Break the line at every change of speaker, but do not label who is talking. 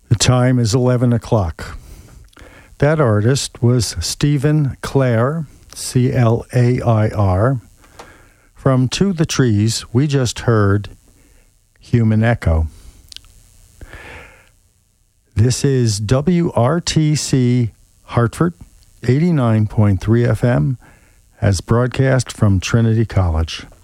The time is 11 o'clock. That artist was Stephen Clair, Clair. From To the Trees, we just heard Human Echo. This is WRTC Hartford, 89.3 FM, as broadcast from Trinity College.